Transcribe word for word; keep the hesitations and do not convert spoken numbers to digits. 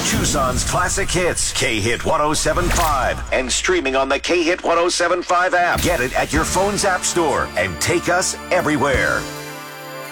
Tucson's classic hits, K-Hit one oh seven point five, and streaming on the K-Hit one oh seven point five app. Get it at your phone's app store and take us everywhere.